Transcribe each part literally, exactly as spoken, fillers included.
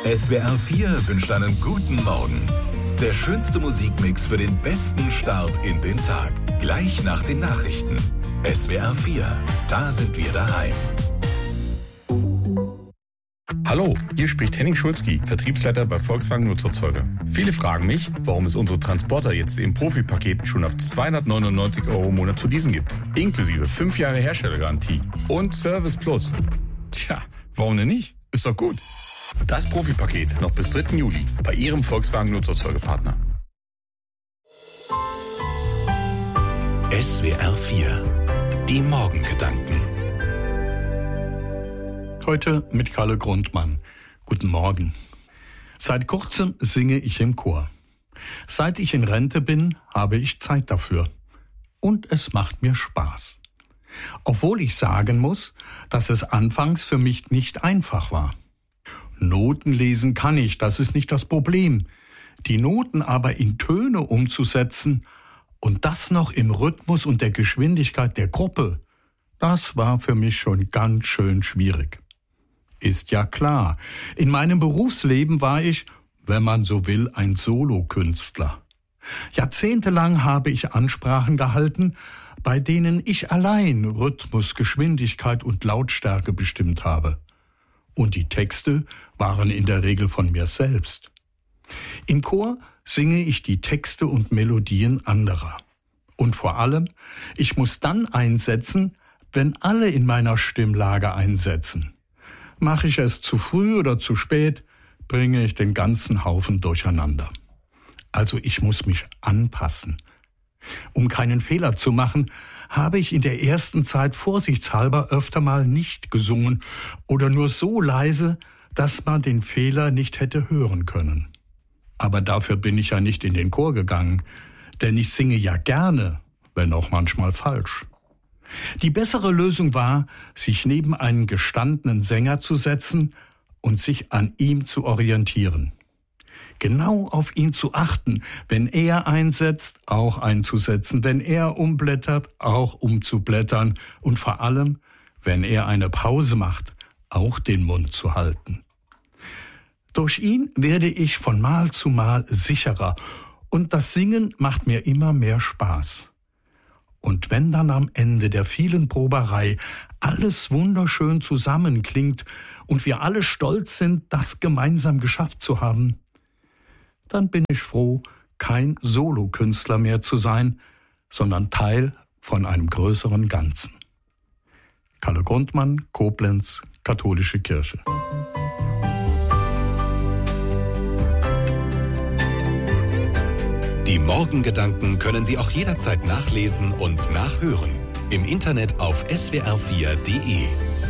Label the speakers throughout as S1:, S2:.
S1: S W R vier wünscht einen guten Morgen. Der schönste Musikmix für den besten Start in den Tag. Gleich nach den Nachrichten. S W R vier, da sind wir daheim.
S2: Hallo, hier spricht Henning Schulzki, Vertriebsleiter bei Volkswagen Nutzerzeuger. Viele fragen mich, warum es unsere Transporter jetzt im Profipaket schon ab zweihundertneunundneunzig Euro im Monat zu leasen gibt. Inklusive fünf Jahre Herstellergarantie und Service Plus. Tja, warum denn nicht? Ist doch gut. Das Profipaket noch bis dritten Juli bei Ihrem Volkswagen Nutzerzeugerpartner.
S1: S W R vier, die Morgengedanken.
S3: Heute mit Kalle Grundmann. Guten Morgen. Seit kurzem singe ich im Chor. Seit ich in Rente bin, habe ich Zeit dafür. Und es macht mir Spaß. Obwohl ich sagen muss, dass es anfangs für mich nicht einfach war. Noten lesen kann ich, das ist nicht das Problem. Die Noten aber in Töne umzusetzen und das noch im Rhythmus und der Geschwindigkeit der Gruppe, das war für mich schon ganz schön schwierig. Ist ja klar, in meinem Berufsleben war ich, wenn man so will, ein Solokünstler. Jahrzehntelang habe ich Ansprachen gehalten, bei denen ich allein Rhythmus, Geschwindigkeit und Lautstärke bestimmt habe. Und die Texte waren in der Regel von mir selbst. Im Chor singe ich die Texte und Melodien anderer. Und vor allem, ich muss dann einsetzen, wenn alle in meiner Stimmlage einsetzen. Mache ich es zu früh oder zu spät, bringe ich den ganzen Haufen durcheinander. Also ich muss mich anpassen. Um keinen Fehler zu machen, habe ich in der ersten Zeit vorsichtshalber öfter mal nicht gesungen oder nur so leise, dass man den Fehler nicht hätte hören können. Aber dafür bin ich ja nicht in den Chor gegangen, denn ich singe ja gerne, wenn auch manchmal falsch. Die bessere Lösung war, sich neben einen gestandenen Sänger zu setzen und sich an ihm zu orientieren. Genau auf ihn zu achten, wenn er einsetzt, auch einzusetzen, wenn er umblättert, auch umzublättern und vor allem, wenn er eine Pause macht, auch den Mund zu halten. Durch ihn werde ich von Mal zu Mal sicherer und das Singen macht mir immer mehr Spaß. Und wenn dann am Ende der vielen Proberei alles wunderschön zusammenklingt und wir alle stolz sind, das gemeinsam geschafft zu haben, dann bin ich froh, kein Solokünstler mehr zu sein, sondern Teil von einem größeren Ganzen. Kalle Grundmann, Koblenz, Katholische Kirche.
S1: Die Morgengedanken können Sie auch jederzeit nachlesen und nachhören. Im Internet auf s w r vier punkt d e.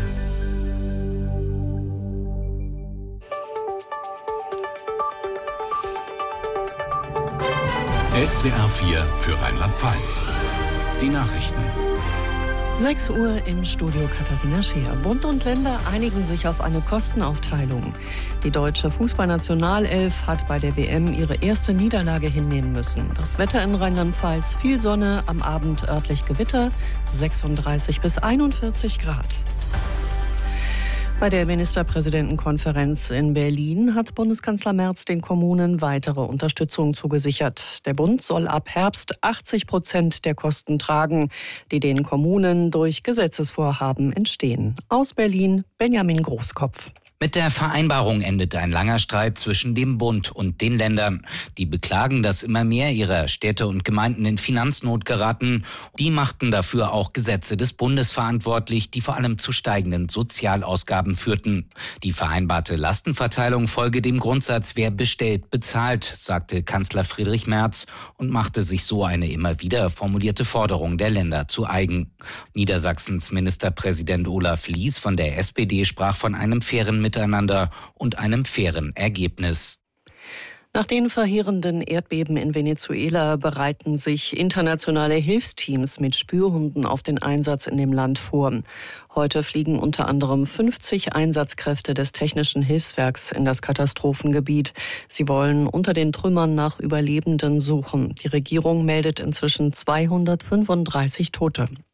S1: S W R vier für Rheinland-Pfalz. Die Nachrichten.
S4: sechs Uhr im Studio Katharina Scheer. Bund und Länder einigen sich auf eine Kostenaufteilung. Die deutsche Fußballnationalelf hat bei der W M ihre erste Niederlage hinnehmen müssen. Das Wetter in Rheinland-Pfalz, viel Sonne, am Abend örtlich Gewitter, sechsunddreißig bis einundvierzig Grad. Bei der Ministerpräsidentenkonferenz in Berlin hat Bundeskanzler Merz den Kommunen weitere Unterstützung zugesichert. Der Bund soll ab Herbst achtzig Prozent der Kosten tragen, die den Kommunen durch Gesetzesvorhaben entstehen. Aus Berlin, Benjamin Großkopf.
S5: Mit der Vereinbarung endet ein langer Streit zwischen dem Bund und den Ländern. Die beklagen, dass immer mehr ihrer Städte und Gemeinden in Finanznot geraten. Die machten dafür auch Gesetze des Bundes verantwortlich, die vor allem zu steigenden Sozialausgaben führten. Die vereinbarte Lastenverteilung folge dem Grundsatz, wer bestellt, bezahlt, sagte Kanzler Friedrich Merz und machte sich so eine immer wieder formulierte Forderung der Länder zu eigen. Niedersachsens Ministerpräsident Olaf Lies von der S P D sprach von einem fairen Miteinander und einem fairen Ergebnis.
S4: Nach den verheerenden Erdbeben in Venezuela bereiten sich internationale Hilfsteams mit Spürhunden auf den Einsatz in dem Land vor. Heute fliegen unter anderem fünfzig Einsatzkräfte des Technischen Hilfswerks in das Katastrophengebiet. Sie wollen unter den Trümmern nach Überlebenden suchen. Die Regierung meldet inzwischen zweihundertfünfunddreißig Tote.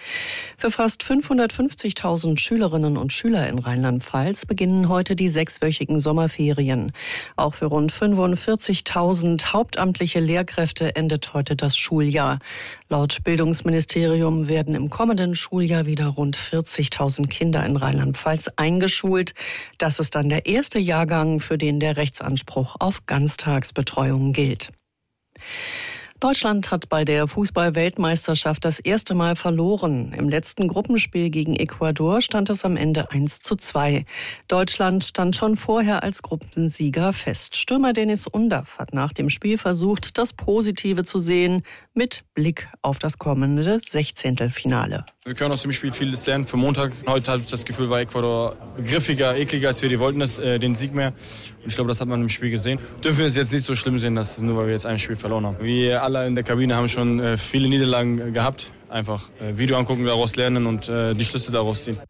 S4: Für fast fünfhundertfünfzigtausend Schülerinnen und Schüler in Rheinland-Pfalz beginnen heute die sechswöchigen Sommerferien. Auch für rund fünfundvierzigtausend hauptamtliche Lehrkräfte endet heute das Schuljahr. Laut Bildungsministerium werden im kommenden Schuljahr wieder rund vierzigtausend Kinder in Rheinland-Pfalz eingeschult. Das ist dann der erste Jahrgang, für den der Rechtsanspruch auf Ganztagsbetreuung gilt. Deutschland hat bei der Fußball-Weltmeisterschaft das erste Mal verloren. Im letzten Gruppenspiel gegen Ecuador stand es am Ende eins zu zwei. Deutschland stand schon vorher als Gruppensieger fest. Stürmer Dennis Undaff hat nach dem Spiel versucht, das Positive zu sehen, mit Blick auf das kommende Sechzehntelfinale.
S6: Wir können aus dem Spiel vieles lernen für Montag. Heute habe ich das Gefühl, war Ecuador griffiger, ekliger, als wir die wollten, das, äh, den Sieg mehr. Und ich glaube, das hat man im Spiel gesehen. Dürfen wir es jetzt nicht so schlimm sehen, dass nur weil wir jetzt ein Spiel verloren haben. Wir alle in der Kabine haben schon äh, viele Niederlagen gehabt. Einfach äh, Video angucken, daraus lernen und äh, die Schlüsse daraus ziehen.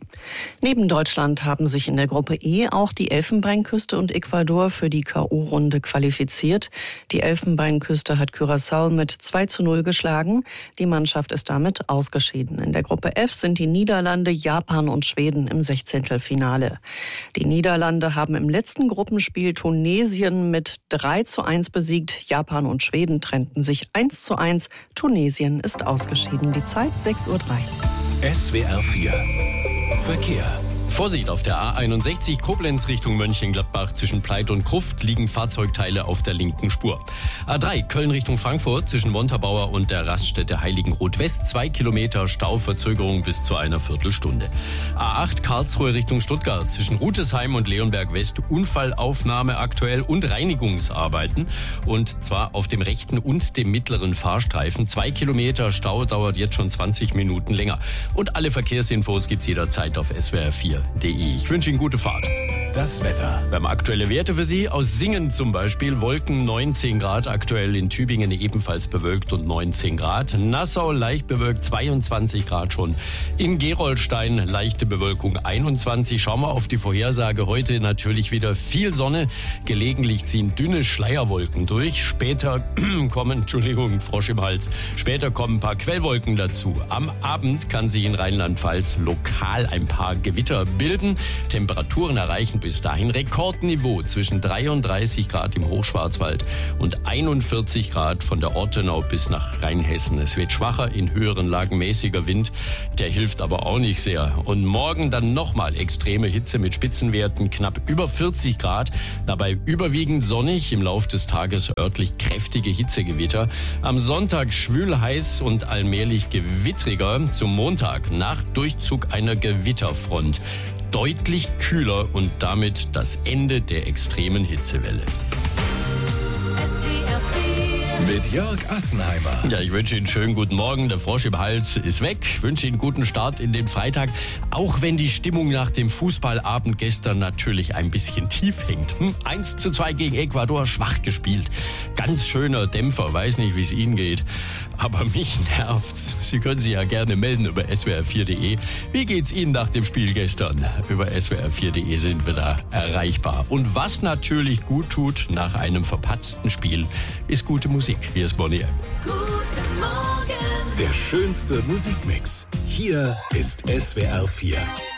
S4: Neben Deutschland haben sich in der Gruppe E auch die Elfenbeinküste und Ecuador für die K O-Runde qualifiziert. Die Elfenbeinküste hat Curaçao mit zwei zu null geschlagen. Die Mannschaft ist damit ausgeschieden. In der Gruppe F sind die Niederlande, Japan und Schweden im Sechzehntelfinale. Die Niederlande haben im letzten Gruppenspiel Tunesien mit drei zu eins besiegt. Japan und Schweden trennten sich eins zu eins. Tunesien ist ausgeschieden. Die Zeit sechs Uhr drei.
S1: S W R vier Verkehr.
S7: Vorsicht auf der A einundsechzig Koblenz Richtung Mönchengladbach. Zwischen Pleit und Kruft liegen Fahrzeugteile auf der linken Spur. A drei Köln Richtung Frankfurt zwischen Montabaur und der Raststätte Heiligenroth West. Zwei Kilometer Stauverzögerung bis zu einer Viertelstunde. A acht Karlsruhe Richtung Stuttgart zwischen Rutesheim und Leonberg West. Unfallaufnahme aktuell und Reinigungsarbeiten. Und zwar auf dem rechten und dem mittleren Fahrstreifen. Zwei Kilometer Stau dauert jetzt schon zwanzig Minuten länger. Und alle Verkehrsinfos gibt's jederzeit auf S W R vier. Ich wünsche Ihnen gute Fahrt.
S1: Das Wetter.
S7: Wir haben aktuelle Werte für Sie. Aus Singen zum Beispiel. Wolken neunzehn Grad. Aktuell in Tübingen ebenfalls bewölkt und neunzehn Grad. Nassau leicht bewölkt zweiundzwanzig Grad schon. In Gerolstein leichte Bewölkung einundzwanzig. Schauen wir auf die Vorhersage. Heute natürlich wieder viel Sonne. Gelegentlich ziehen dünne Schleierwolken durch. Später kommen, Entschuldigung, Frosch im Hals. Später kommen ein paar Quellwolken dazu. Am Abend kann sich in Rheinland-Pfalz lokal ein paar Gewitter bilden. Temperaturen erreichen bis dahin Rekordniveau zwischen dreiunddreißig Grad im Hochschwarzwald und einundvierzig Grad von der Ortenau bis nach Rheinhessen. Es wird schwacher, in höheren Lagen mäßiger Wind. Der hilft aber auch nicht sehr. Und morgen dann nochmal extreme Hitze mit Spitzenwerten knapp über vierzig Grad. Dabei überwiegend sonnig, im Lauf des Tages örtlich kräftige Hitzegewitter. Am Sonntag schwül heiß und allmählich gewittriger. Zum Montag nach Durchzug einer Gewitterfront. Deutlich kühler und damit das Ende der extremen Hitzewelle.
S1: Mit Jörg Assenheimer.
S7: Ja, ich wünsche Ihnen einen schönen guten Morgen. Der Frosch im Hals ist weg. Ich wünsche Ihnen einen guten Start in den Freitag. Auch wenn die Stimmung nach dem Fußballabend gestern natürlich ein bisschen tief hängt. Hm? eins zu zwei gegen Ecuador, schwach gespielt. Ganz schöner Dämpfer. Weiß nicht, wie es Ihnen geht. Aber mich nervt's. Sie können sich ja gerne melden über S W R vier punkt de. Wie geht's Ihnen nach dem Spiel gestern? Über S W R vier punkt de sind wir da erreichbar. Und was natürlich gut tut nach einem verpatzten Spiel, ist gute Musik. Hier ist Bonnie M.
S1: Guten Morgen. Der schönste Musikmix. Hier ist S W R vier.